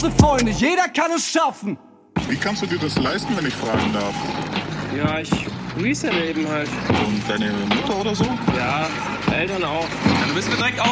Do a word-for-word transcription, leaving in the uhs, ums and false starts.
Hause, Freunde, jeder kann es schaffen. Wie kannst du dir das leisten, wenn ich fragen darf? Ja, ich reselle eben halt. Und deine Mutter oder so? Ja, Eltern auch. Ja, du bist mir direkt auf.